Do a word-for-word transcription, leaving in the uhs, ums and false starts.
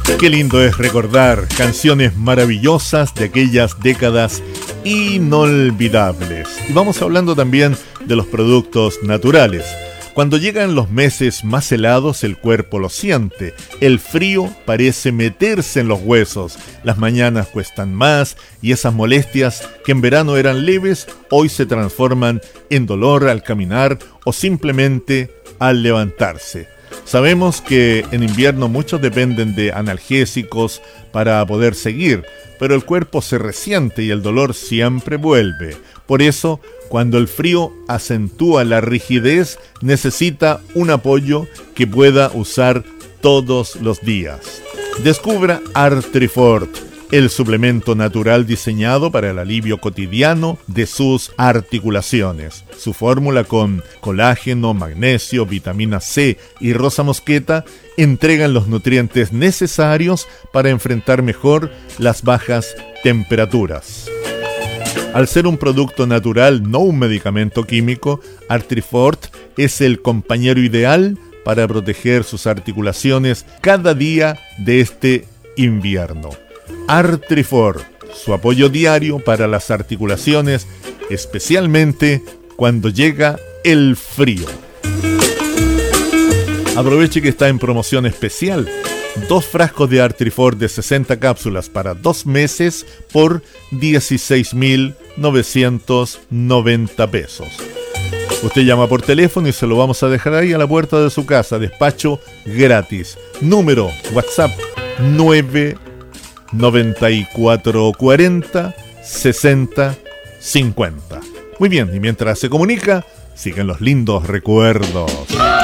Qué lindo es recordar canciones maravillosas de aquellas décadas inolvidables. Y vamos hablando también de los productos naturales. Cuando llegan los meses más helados, el cuerpo lo siente. El frío parece meterse en los huesos. Las mañanas cuestan más y esas molestias que en verano eran leves, hoy se transforman en dolor al caminar o simplemente al levantarse. Sabemos que en invierno muchos dependen de analgésicos para poder seguir, pero el cuerpo se resiente y el dolor siempre vuelve. Por eso, cuando el frío acentúa la rigidez, necesita un apoyo que pueda usar todos los días. Descubra Artrifort, el suplemento natural diseñado para el alivio cotidiano de sus articulaciones. Su fórmula con colágeno, magnesio, vitamina C y rosa mosqueta entregan los nutrientes necesarios para enfrentar mejor las bajas temperaturas. Al ser un producto natural, no un medicamento químico, Artrifort es el compañero ideal para proteger sus articulaciones cada día de este invierno. Artrifort, su apoyo diario para las articulaciones, especialmente cuando llega el frío. Aproveche que está en promoción especial. Dos frascos de Artrifort de sesenta cápsulas para dos meses por dieciséis mil novecientos noventa pesos. Usted llama por teléfono y se lo vamos a dejar ahí a la puerta de su casa. Despacho gratis. Número WhatsApp nueve noventa y cuatro cuarenta sesenta cincuenta. Muy bien, y mientras se comunica, siguen los lindos recuerdos.